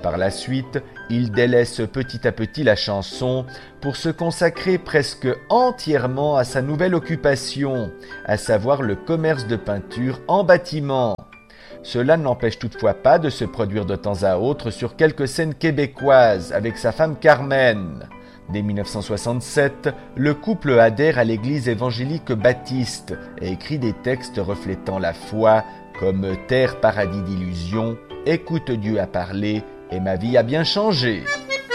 Par la suite, il délaisse petit à petit la chanson pour se consacrer presque entièrement à sa nouvelle occupation, à savoir le commerce de peinture en bâtiment. Cela ne l'empêche toutefois pas de se produire de temps à autre sur quelques scènes québécoises avec sa femme Carmen. Dès 1967, le couple adhère à l'église évangélique baptiste et écrit des textes reflétant la foi comme Terre paradis d'illusions, Écoute Dieu a parlé et ma vie a bien changé.